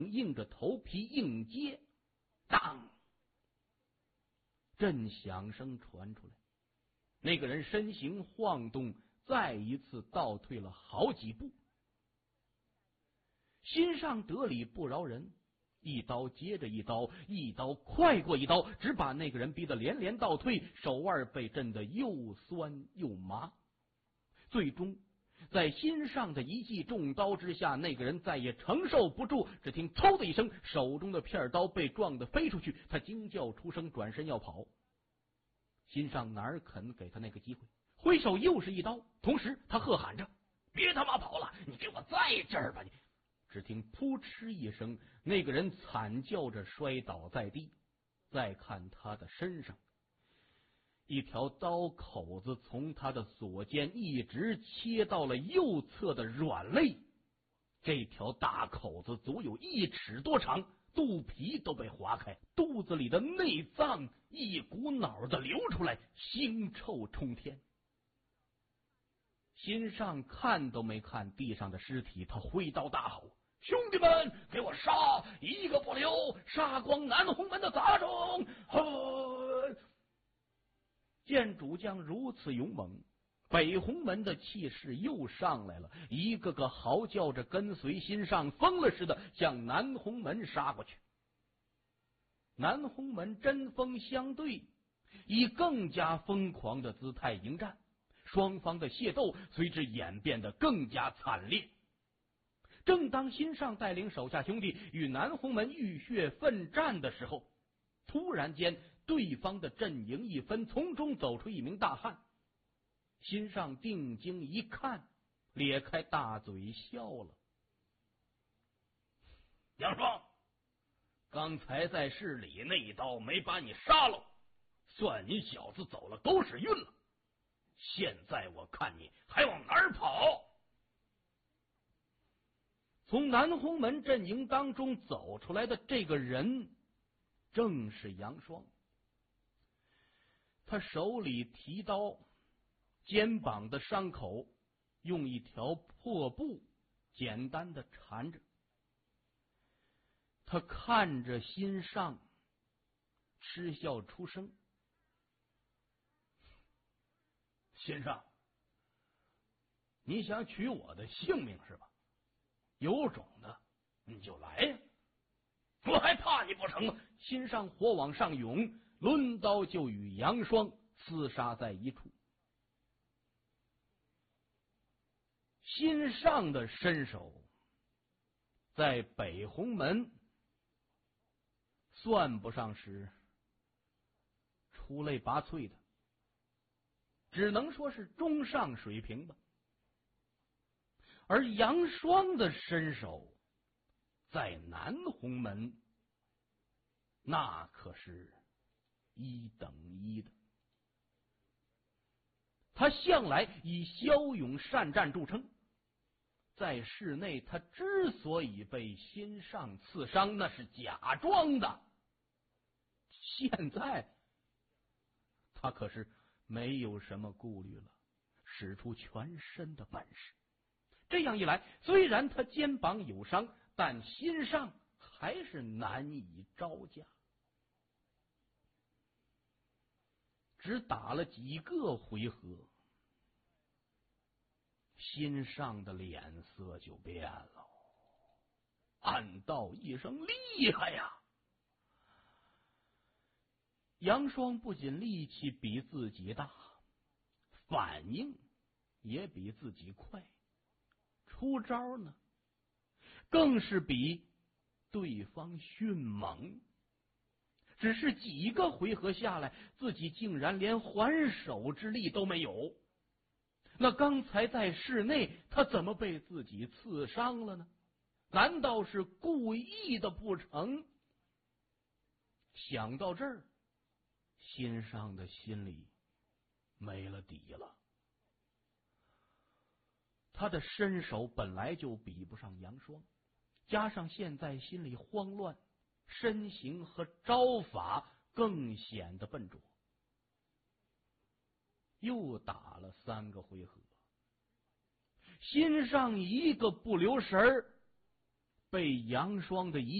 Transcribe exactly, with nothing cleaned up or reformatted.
硬着头皮硬接，当，震响声传出来，那个人身形晃动，再一次倒退了好几步。心上得理不饶人，一刀接着一刀，一刀快过一刀，只把那个人逼得连连倒退，手腕被震得又酸又麻。最终在心上的一记重刀之下，那个人再也承受不住，只听嗖的一声，手中的片刀被撞得飞出去，他惊叫出声，转身要跑。心上哪肯给他那个机会，挥手又是一刀，同时他喝喊着：别他妈跑了，你给我在这儿吧！你只听扑哧一声，那个人惨叫着摔倒在地。再看他的身上，一条刀口子从他的左肩一直切到了右侧的软肋，这条大口子足有一尺多长，肚皮都被划开，肚子里的内脏一股脑的流出来，腥臭冲天。心上看都没看地上的尸体，他挥刀大吼：兄弟们，给我杀，一个不留，杀光南红门的杂种！呵！见主将如此勇猛，北红门的气势又上来了，一个个嚎叫着跟随心上，疯了似的向南红门杀过去。南红门针锋相对，以更加疯狂的姿态迎战，双方的械斗随之演变得更加惨烈。正当心上带领手下兄弟与南红门浴血奋战的时候，突然间对方的阵营一分，从中走出一名大汉。心上定睛一看，咧开大嘴笑了：杨双，刚才在市里那一刀没把你杀了，算你小子走了狗屎运了。现在我看你还往哪儿跑？从南红门阵营当中走出来的这个人正是杨双。他手里提刀，肩膀的伤口用一条破布简单的缠着。他看着心上，嗤笑出声：心上，你想取我的性命是吧？有种的你就来呀！我还怕你不成吗？心上火往上涌，抡刀就与杨双厮杀在一处。心上的身手在北红门算不上是出类拔萃的，只能说是中上水平吧。而杨双的身手在南红门那可是一等一的。他向来以骁勇善战著称，在室内他之所以被心上刺伤，那是假装的。现在他可是没有什么顾虑了，使出全身的本事。这样一来，虽然他肩膀有伤，但心上还是难以招架。只打了几个回合，心上的脸色就变了，暗道一声厉害呀！杨双不仅力气比自己大，反应也比自己快，出招呢更是比对方迅猛。只是几个回合下来，自己竟然连还手之力都没有。那刚才在室内他怎么被自己刺伤了呢？难道是故意的不成？想到这儿，心上的心里没了底了。他的身手本来就比不上杨双，加上现在心里慌乱，身形和招法更显得笨拙。又打了三个回合，心上一个不留神儿， 被杨双的一